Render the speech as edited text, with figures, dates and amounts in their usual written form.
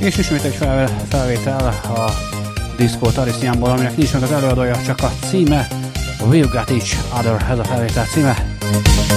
és ismét egy felvétel a Disco Tarisianból, aminek nincs meg az előadója, csak a címe We've Got Each Other, ez a felvétel címe.